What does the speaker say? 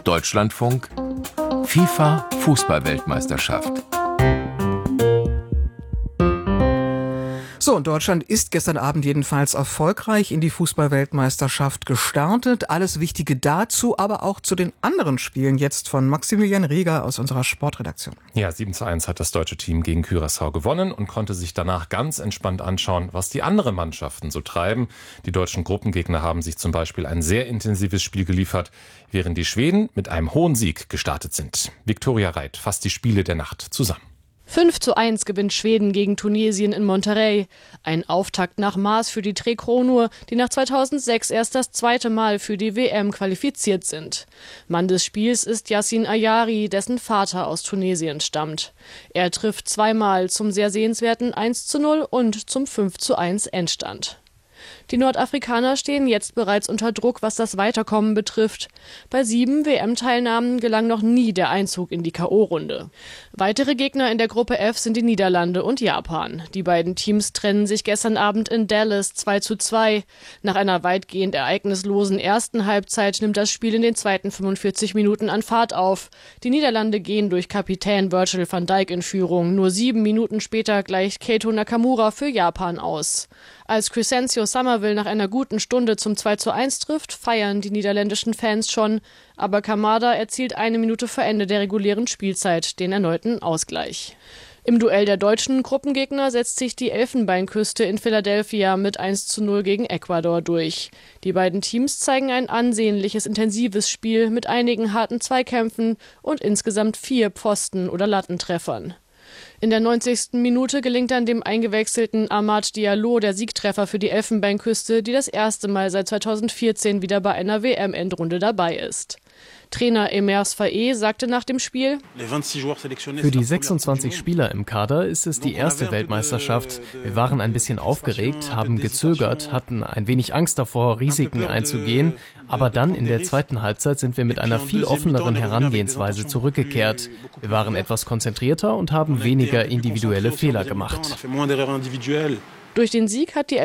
Deutschlandfunk FIFA Fußball-Weltmeisterschaft. So, und Deutschland ist gestern Abend jedenfalls erfolgreich in die Fußball-Weltmeisterschaft gestartet. Alles Wichtige dazu, aber auch zu den anderen Spielen jetzt von Maximilian Rieger aus unserer Sportredaktion. Ja, 7:1 hat das deutsche Team gegen Curaçao gewonnen und konnte sich danach ganz entspannt anschauen, was die anderen Mannschaften so treiben. Die deutschen Gruppengegner haben sich zum Beispiel ein sehr intensives Spiel geliefert, während die Schweden mit einem hohen Sieg gestartet sind. Viktoria Reit fasst die Spiele der Nacht zusammen. 5:1 gewinnt Schweden gegen Tunesien in Monterrey. Ein Auftakt nach Maß für die Tre Kronur, die nach 2006 erst das zweite Mal für die WM qualifiziert sind. Mann des Spiels ist Yacine Ayari, dessen Vater aus Tunesien stammt. Er trifft zweimal zum sehr sehenswerten 1:0 und zum 5:1 Endstand. Die Nordafrikaner stehen jetzt bereits unter Druck, was das Weiterkommen betrifft. Bei 7 WM-Teilnahmen gelang noch nie der Einzug in die K.O.-Runde. Weitere Gegner in der Gruppe F sind die Niederlande und Japan. Die beiden Teams trennen sich gestern Abend in Dallas 2:2. Nach einer weitgehend ereignislosen ersten Halbzeit nimmt das Spiel in den zweiten 45 Minuten an Fahrt auf. Die Niederlande gehen durch Kapitän Virgil van Dijk in Führung. Nur 7 Minuten später gleicht Keito Nakamura für Japan aus. Als Crescencio Summerville nach einer guten Stunde zum 2:1 trifft, feiern die niederländischen Fans schon. Aber Kamada erzielt 1 Minute vor Ende der regulären Spielzeit den erneuten Ausgleich. Im Duell der deutschen Gruppengegner setzt sich die Elfenbeinküste in Philadelphia mit 1:0 gegen Ecuador durch. Die beiden Teams zeigen ein ansehnliches, intensives Spiel mit einigen harten Zweikämpfen und insgesamt 4 Pfosten- oder Lattentreffern. In der 90. Minute gelingt dann dem eingewechselten Amad Diallo der Siegtreffer für die Elfenbeinküste, die das erste Mal seit 2014 wieder bei einer WM-Endrunde dabei ist. Trainer Emers Faé sagte nach dem Spiel: Für die 26 Spieler im Kader ist es die erste Weltmeisterschaft. Wir waren ein bisschen aufgeregt, haben gezögert, hatten ein wenig Angst davor, Risiken einzugehen. Aber dann in der zweiten Halbzeit sind wir mit einer viel offeneren Herangehensweise zurückgekehrt. Wir waren etwas konzentrierter und haben weniger individuelle Fehler gemacht. Durch den Sieg hat die